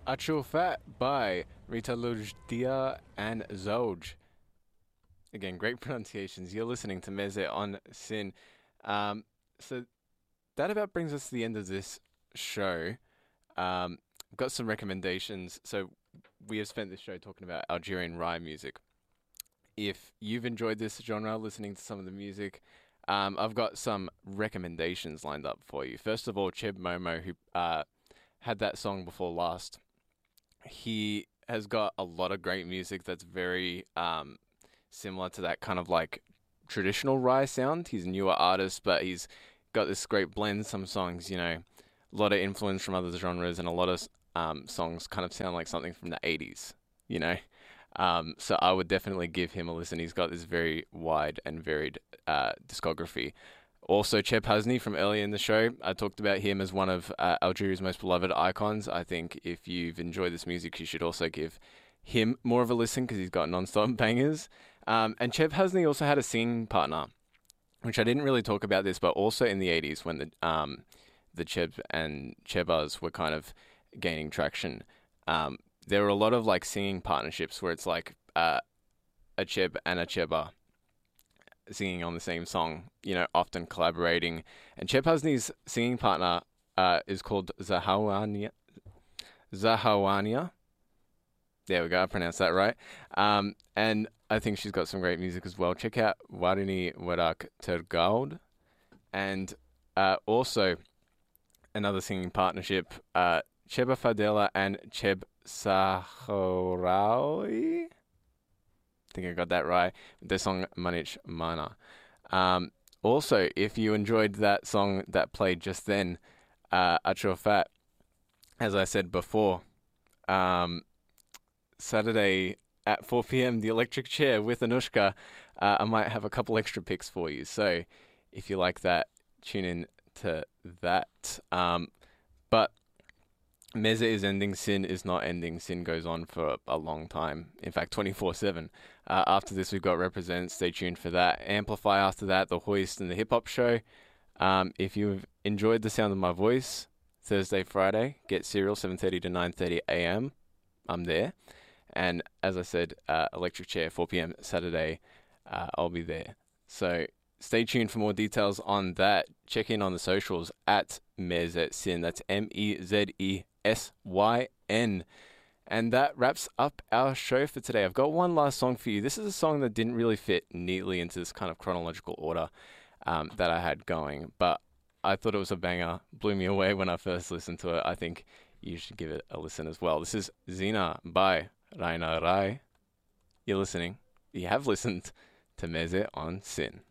Achul Fat by Rita Lujdia and Zoj. Again, great pronunciations. You're listening to Meze on Sin. Um, so that about brings us to the end of this show. I've got some recommendations. So we have spent this show talking about Algerian Rai music. If you've enjoyed this genre, listening to some of the music, I've got some recommendations lined up for you. First of all, Cheb Momo, who had that song before last, he has got a lot of great music that's very similar to that kind of like traditional Rai sound. He's a newer artist, but he's got this great blend. Some songs, a lot of influence from other genres, and a lot of songs kind of sound like something from the 80s, you know? So I would definitely give him a listen. He's got this very wide and varied discography. Also, Cheb Hasni from earlier in the show, I talked about him as one of Algeria's most beloved icons. I think if you've enjoyed this music, you should also give him more of a listen because he's got non-stop bangers. And Cheb Hasni also had a singing partner, which I didn't really talk about this, but also in the 80s when the Cheb and Chebas were kind of gaining traction. There were a lot of like singing partnerships where it's like a Cheb and a Cheba singing on the same song, often collaborating. And Cheb Hasni's singing partner is called Zahawania. Zahawania. There we go, I pronounced that right. And I think she's got some great music as well. Check out Warini Warak Tergaud. And also another singing partnership, Cheba Fadela and Cheb Sahorawi. I think I got that right. The song Manich Mana. Also, if you enjoyed that song that played just then, Achur Fat, as I said before, Saturday at 4 p.m, The Electric Chair with Anushka. I might have a couple extra picks for you. So if you like that, tune in to that. But Meza is ending, Sin is not ending. Sin goes on for a long time. In fact, 24/7. After this, we've got Represent. Stay tuned for that. Amplify after that, The Hoist and the Hip Hop Show. If you've enjoyed the sound of my voice, Thursday, Friday, get Serial 7:30 to 9:30 a.m. I'm there. And as I said, Electric Chair 4 p.m. Saturday, I'll be there. So stay tuned for more details on that. Check in on the socials at Mezesyn. That's MEZESYN. And that wraps up our show for today. I've got one last song for you. This is a song that didn't really fit neatly into this kind of chronological order that I had going, but I thought it was a banger. Blew me away when I first listened to it. I think you should give it a listen as well. This is Zina by Raina Rai. You're listening. You have listened to Meze on Sin.